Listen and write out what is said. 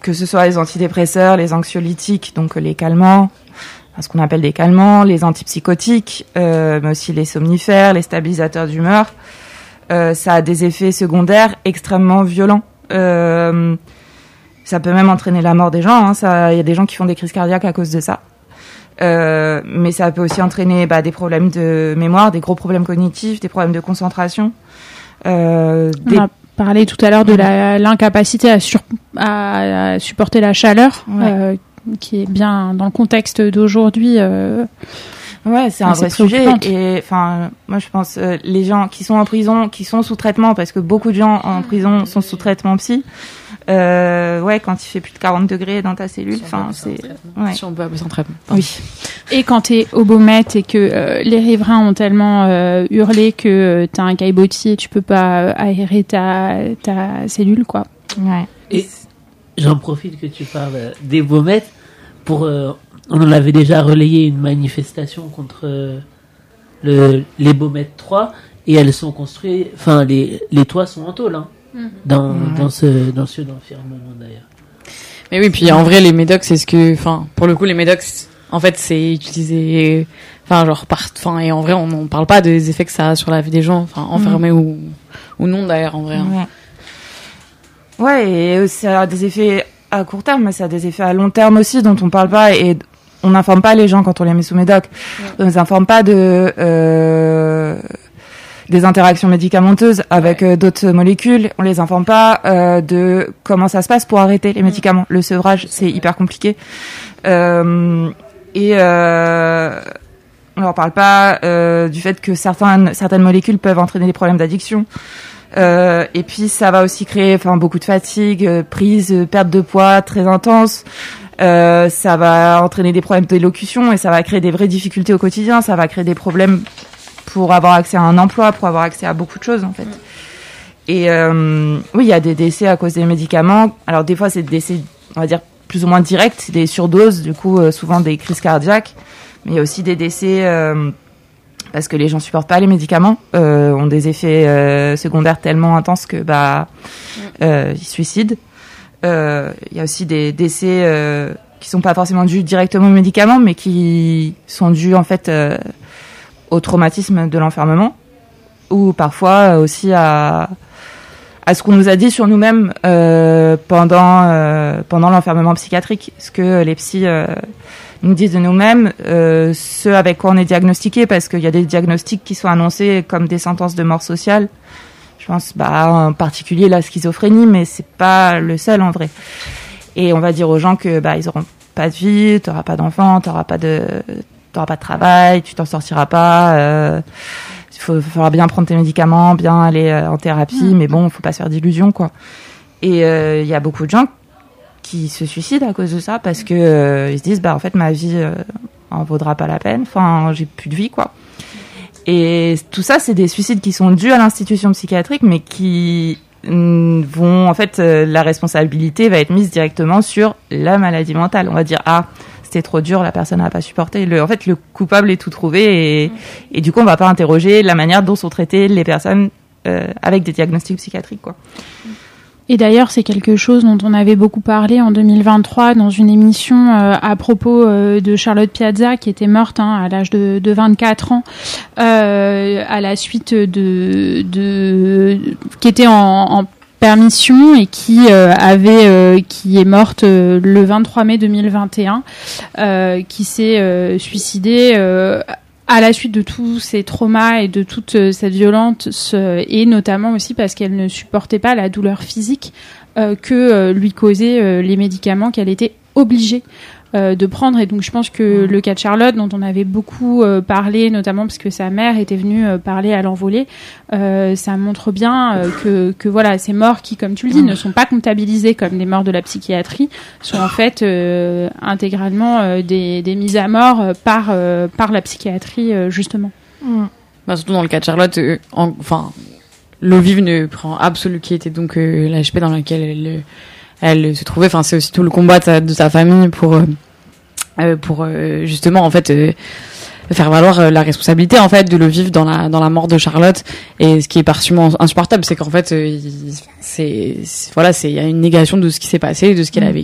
que ce soit les antidépresseurs, les anxiolytiques, donc les calmants, ce qu'on appelle des calmants, les antipsychotiques, mais aussi les somnifères, les stabilisateurs d'humeur, ça a des effets secondaires extrêmement violents. Ça peut même entraîner la mort des gens. Il y a des gens qui font des crises cardiaques à cause de ça. Mais ça peut aussi entraîner des problèmes de mémoire, des gros problèmes cognitifs, des problèmes de concentration. On a parlé tout à l'heure de l'incapacité à supporter la chaleur, qui est bien dans le contexte d'aujourd'hui. Ouais, c'est un vrai sujet. Et enfin, moi je pense les gens qui sont en prison, qui sont sous traitement, parce que beaucoup de gens en prison sont sous traitement psy. Quand il fait plus de 40 degrés dans ta cellule, si on peut appeler ça un traitement. Oui. Et quand t'es au Baumette et que les riverains ont tellement hurlé que t'as un caillebotis et tu peux pas aérer ta cellule, quoi. Ouais. Et j'en profite que tu parles des Baumettes pour on en avait déjà relayé une manifestation contre les Baumettes 3 et elles sont construites, enfin les toits sont en tôle dans ce d'enfermement d'ailleurs. Mais oui, puis en vrai les médocs c'est pour le coup les médocs en fait c'est utilisé et en vrai on parle pas des effets que ça a sur la vie des gens, enfermés ou non d'ailleurs en vrai. Ouais, et ça a des effets à court terme, mais ça a des effets à long terme aussi dont on parle pas, et on n'informe pas les gens quand on les met sous médoc. On les informe pas des interactions médicamenteuses avec d'autres molécules. On les informe pas de comment ça se passe pour arrêter les médicaments. Le sevrage, c'est hyper compliqué. On leur parle pas du fait que certaines molécules peuvent entraîner des problèmes d'addiction. Et puis ça va aussi créer beaucoup de fatigue, perte de poids très intense. Ça va entraîner des problèmes d'élocution et ça va créer des vraies difficultés au quotidien. Ça va créer des problèmes pour avoir accès à un emploi, pour avoir accès à beaucoup de choses en fait. Et oui, il y a des décès à cause des médicaments. Alors des fois c'est des décès, on va dire plus ou moins directs, c'est des surdoses, du coup souvent des crises cardiaques. Mais il y a aussi des décès parce que les gens supportent pas les médicaments, ont des effets secondaires tellement intenses que ils se suicident. Il y a aussi des décès qui sont pas forcément dus directement aux médicaments, mais qui sont dus en fait au traumatisme de l'enfermement, ou parfois aussi à ce qu'on nous a dit sur nous-mêmes pendant l'enfermement psychiatrique, ce que les psys nous disent de nous-mêmes, ce avec quoi on est diagnostiqué, parce qu'il y a des diagnostics qui sont annoncés comme des sentences de mort sociale. Je pense en particulier la schizophrénie, mais c'est pas le seul en vrai. Et on va dire aux gens que ils auront pas de vie, t'auras pas d'enfants, t'auras pas de travail, tu t'en sortiras pas. Il faudra bien prendre tes médicaments, bien aller en thérapie, mais bon, faut pas se faire d'illusions quoi. Et il y a beaucoup de gens qui se suicident à cause de ça, parce que ils se disent en fait ma vie en vaudra pas la peine. Enfin, j'ai plus de vie quoi. Et tout ça, c'est des suicides qui sont dus à l'institution psychiatrique, mais qui vont, en fait, la responsabilité va être mise directement sur la maladie mentale. On va dire, c'était trop dur, la personne n'a pas supporté. En fait, le coupable est tout trouvé, et du coup, on va pas interroger la manière dont sont traitées les personnes avec des diagnostics psychiatriques, quoi. Et d'ailleurs, c'est quelque chose dont on avait beaucoup parlé en 2023 dans une émission à propos de Charlotte Piazza, qui était morte à l'âge de 24 ans à la suite qui était en permission et qui est morte le 23 mai 2021, qui s'est suicidée à la suite de tous ces traumas et de toute cette violence, et notamment aussi parce qu'elle ne supportait pas la douleur physique que lui causaient les médicaments qu'elle était obligée de prendre. Et donc je pense que le cas de Charlotte, dont on avait beaucoup parlé, notamment parce que sa mère était venue parler à l'envolée, ça montre bien que voilà, ces morts qui, comme tu le dis, ne sont pas comptabilisées comme des morts de la psychiatrie, sont en fait intégralement des mises à mort par la psychiatrie justement. Surtout dans le cas de Charlotte, l'eau vive ne prend absolument, qui était donc l'HP dans laquelle elle se trouvait. C'est aussi tout le combat de sa famille pour justement en fait faire valoir la responsabilité en fait de l'eau vive dans la mort de Charlotte. Et ce qui est particulièrement insupportable, c'est qu'en fait il y a une négation de ce qui s'est passé, de ce qu'elle a vécu.